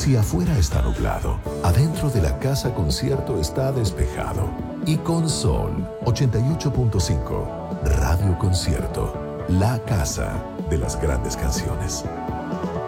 Si afuera está nublado, adentro de la casa concierto está despejado. Y con Sol 88.5, Radio Concierto, la casa de las grandes canciones.